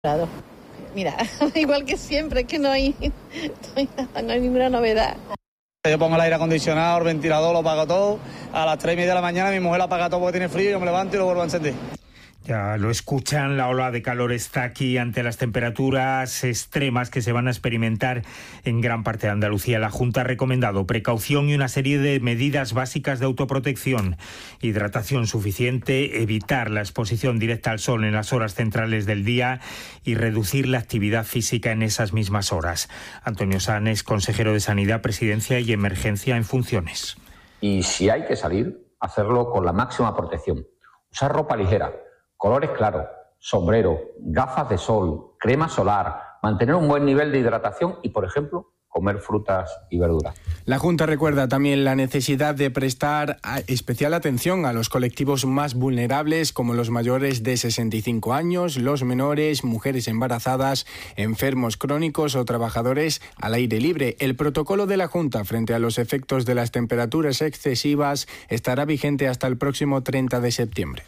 Mira, igual que siempre, es que no hay ninguna novedad. Yo pongo el aire acondicionado, el ventilador, lo apago todo. A las 3:30 de la mañana mi mujer lo apaga todo porque tiene frío, yo me levanto y lo vuelvo a encender. Ya lo escuchan, la ola de calor está aquí ante las temperaturas extremas que se van a experimentar en gran parte de Andalucía. La Junta ha recomendado precaución y una serie de medidas básicas de autoprotección: hidratación suficiente, evitar la exposición directa al sol en las horas centrales del día y reducir la actividad física en esas mismas horas. Antonio Sanes, consejero de Sanidad, Presidencia y Emergencia en funciones. Y si hay que salir, hacerlo con la máxima protección. Usar ropa ligera, colores claros, sombrero, gafas de sol, crema solar, mantener un buen nivel de hidratación y, por ejemplo, comer frutas y verduras. La Junta recuerda también la necesidad de prestar especial atención a los colectivos más vulnerables, como los mayores de 65 años, los menores, mujeres embarazadas, enfermos crónicos o trabajadores al aire libre. El protocolo de la Junta frente a los efectos de las temperaturas excesivas estará vigente hasta el próximo 30 de septiembre.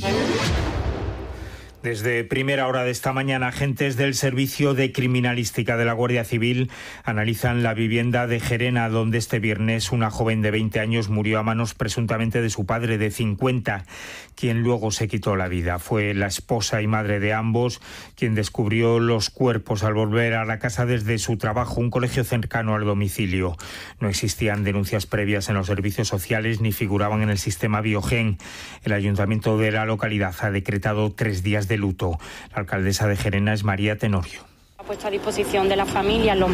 Desde primera hora de esta mañana, agentes del Servicio de Criminalística de la Guardia Civil analizan la vivienda de Gerena, donde este viernes una joven de 20 años murió a manos presuntamente de su padre de 50, quien luego se quitó la vida. Fue la esposa y madre de ambos quien descubrió los cuerpos al volver a la casa desde su trabajo, un colegio cercano al domicilio. No existían denuncias previas en los servicios sociales ni figuraban en el sistema Biogen. El ayuntamiento de la localidad ha decretado 3 días de luto. La alcaldesa de Gerena es María Tenorio. Ha puesto a disposición de la familia los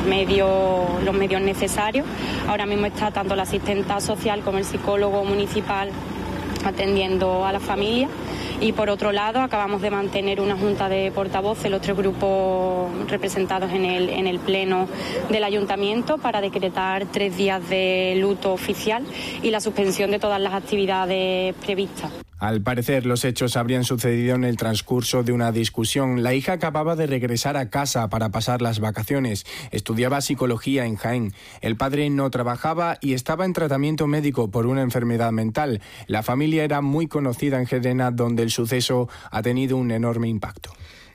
medios necesarios. Ahora mismo está tanto la asistenta social como el psicólogo municipal atendiendo a la familia. Y por otro lado, acabamos de mantener una junta de portavoces, los 3 grupos representados en el pleno del ayuntamiento, para decretar 3 días de luto oficial y la suspensión de todas las actividades previstas. Al parecer, los hechos habrían sucedido en el transcurso de una discusión. La hija acababa de regresar a casa para pasar las vacaciones. Estudiaba psicología en Jaén. El padre no trabajaba y estaba en tratamiento médico por una enfermedad mental. La familia era muy conocida en Gerena, donde el suceso ha tenido un enorme impacto.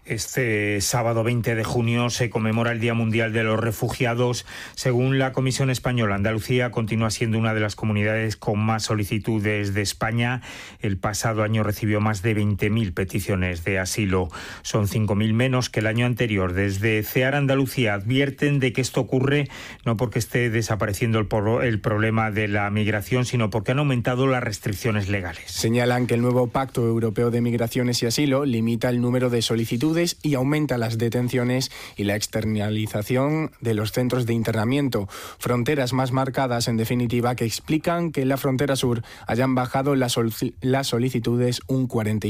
Este sábado 20 de junio se conmemora el Día Mundial de los Refugiados. Según la Comisión Española, Andalucía continúa siendo una de las comunidades con más solicitudes de España. El pasado año recibió más de 20.000 peticiones de asilo. Son 5.000 menos que el año anterior. Desde CEAR Andalucía advierten de que esto ocurre no porque esté desapareciendo el problema de la migración, sino porque han aumentado las restricciones legales. Señalan que el nuevo Pacto Europeo de Migraciones y Asilo limita el número de solicitudes y aumenta las detenciones y la externalización de los centros de internamiento. Fronteras más marcadas, en definitiva, que explican que en la frontera sur hayan bajado las solicitudes un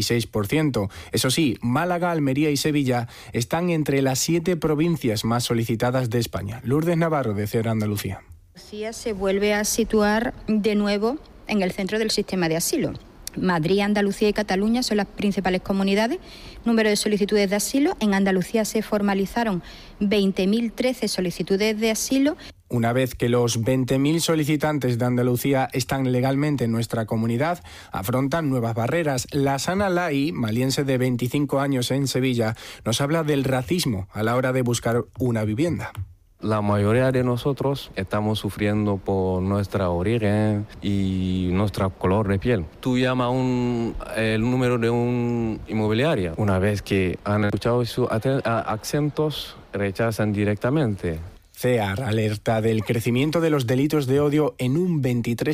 46%. Eso sí, Málaga, Almería y Sevilla están entre las 7 provincias más solicitadas de España. Lourdes Navarro, de CEAR Andalucía. Andalucía se vuelve a situar de nuevo en el centro del sistema de asilo. Madrid, Andalucía y Cataluña son las principales comunidades. Número de solicitudes de asilo. En Andalucía se formalizaron 20.013 solicitudes de asilo. Una vez que los 20.000 solicitantes de Andalucía están legalmente en nuestra comunidad, afrontan nuevas barreras. La Sana Lai, maliense de 25 años en Sevilla, nos habla del racismo a la hora de buscar una vivienda. La mayoría de nosotros estamos sufriendo por nuestra origen y nuestro color de piel. Tú llamas el número de una inmobiliaria. Una vez que han escuchado sus acentos, rechazan directamente. CEAR alerta del crecimiento de los delitos de odio en un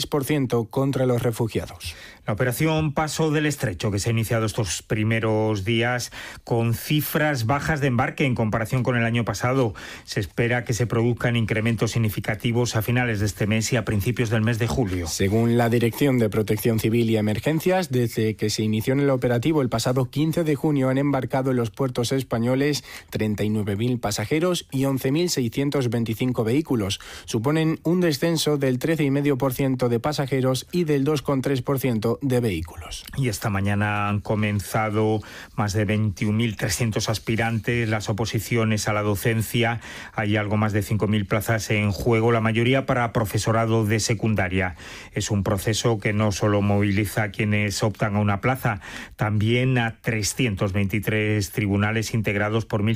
23% contra los refugiados. La operación Paso del Estrecho, que se ha iniciado estos primeros días con cifras bajas de embarque en comparación con el año pasado. Se espera que se produzcan incrementos significativos a finales de este mes y a principios del mes de julio. Según la Dirección de Protección Civil y Emergencias, desde que se inició en el operativo el pasado 15 de junio han embarcado en los puertos españoles 39.000 pasajeros y 11.620 225 vehículos. Suponen un descenso del 13,5% de pasajeros y del 2,3% de vehículos. Y esta mañana han comenzado más de 21.300 aspirantes, las oposiciones a la docencia. Hay algo más de 5.000 plazas en juego, la mayoría para profesorado de secundaria. Es un proceso que no solo moviliza a quienes optan a una plaza, también a 323 tribunales integrados por